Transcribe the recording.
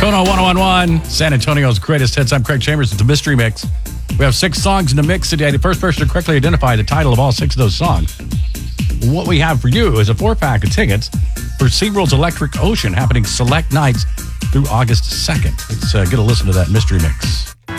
Kono 1011, San Antonio's greatest hits. I'm Craig Chambers. It's a mystery mix. We have 6 songs in the mix today. The first person to correctly identify the title of all 6 of those songs. What we have for you is a 4-pack of tickets for SeaWorld's Electric Ocean happening select nights through August 2nd. Let's get a listen to that mystery mix.